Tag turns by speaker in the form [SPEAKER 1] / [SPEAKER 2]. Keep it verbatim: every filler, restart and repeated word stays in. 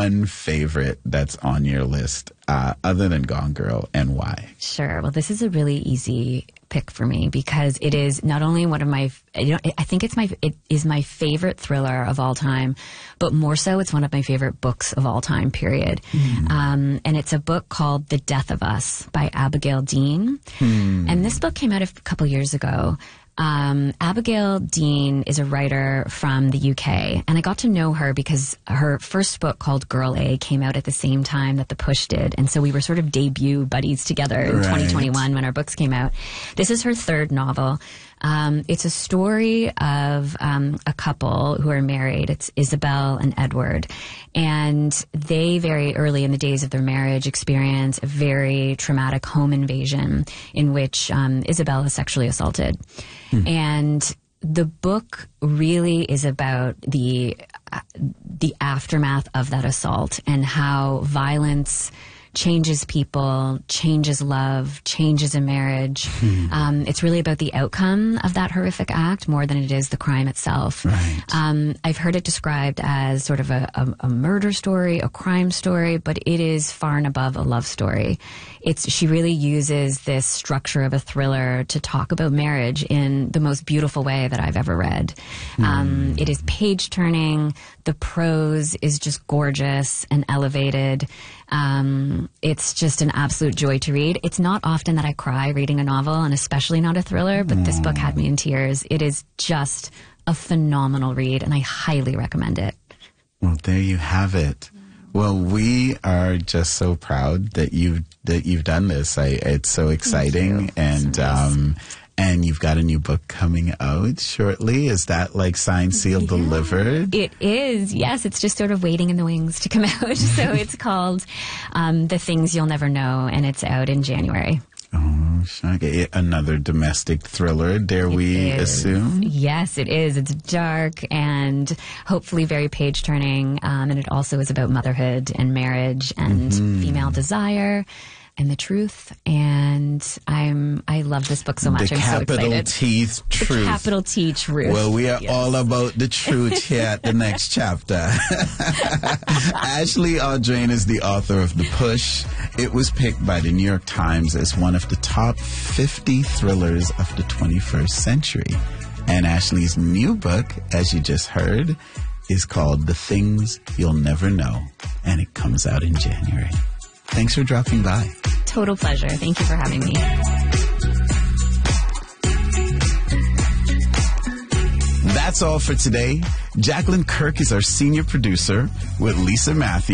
[SPEAKER 1] one favorite that's on your list uh, other than Gone Girl, and why?
[SPEAKER 2] Sure. Well, this is a really easy pick for me because it is not only one of my, you know, I think it's my, it is my favorite thriller of all time, but more so it's one of my favorite books of all time, period. Mm. Um, and it's a book called The Death of Us by Abigail Dean. Mm. And this book came out a couple years ago. Um, Abigail Dean is a writer from the U K, and I got to know her because her first book called Girl A came out at the same time that The Push did, and so we were sort of debut buddies together in
[SPEAKER 1] right.
[SPEAKER 2] twenty twenty-one when our books came out. This is her third novel. Um, it's a story of um, a couple who are married. It's Isabel and Edward. And they, very early in the days of their marriage, experience a very traumatic home invasion in which um, Isabel is sexually assaulted. Hmm. And the book really is about the uh, the aftermath of that assault and how violence changes people, changes love, changes a marriage. Hmm. Um, it's really about the outcome of that horrific act more than it is the crime itself.
[SPEAKER 1] Right.
[SPEAKER 2] Um, I've heard it described as sort of a, a, a murder story, a crime story, but it is far and above a love story. It's, she really uses this structure of a thriller to talk about marriage in the most beautiful way that I've ever read. Hmm. Um, it is page-turning. The prose is just gorgeous and elevated. Um, it's just an absolute joy to read. It's not often that I cry reading a novel, and especially not a thriller, but mm. this book had me in tears. It is just a phenomenal read, and I highly recommend it.
[SPEAKER 1] Well, there you have it. Well, we are just so proud that you've that you've done this. I, it's so exciting, and so nice. um, and you've got a new book coming out shortly. Is that like signed, sealed, yeah. delivered?
[SPEAKER 2] It is. Yes, it's just sort of waiting in the wings to come out. So it's called um, The Things You'll Never Know, and it's out in January.
[SPEAKER 1] Oh, okay. Another domestic thriller, dare it we
[SPEAKER 2] is.
[SPEAKER 1] assume?
[SPEAKER 2] Yes, it is. It's dark and hopefully very page-turning, um, and it also is about motherhood and marriage and mm-hmm. female desire and the truth. And I'm I love this book so much.
[SPEAKER 1] The
[SPEAKER 2] I'm so excited.
[SPEAKER 1] capital T truth.
[SPEAKER 2] The capital T truth.
[SPEAKER 1] Well, we are
[SPEAKER 2] yes.
[SPEAKER 1] all about the truth here at the next chapter. Ashley Audrain is the author of The Push. It was picked by the New York Times as one of the top fifty thrillers of the twenty-first century. And Ashley's new book, as you just heard, is called The Things You'll Never Know, and it comes out in January. Thanks for dropping by.
[SPEAKER 2] Total pleasure. Thank you for having me.
[SPEAKER 1] That's all for today. Jacqueline Kirk is our senior producer with Lisa Matthews.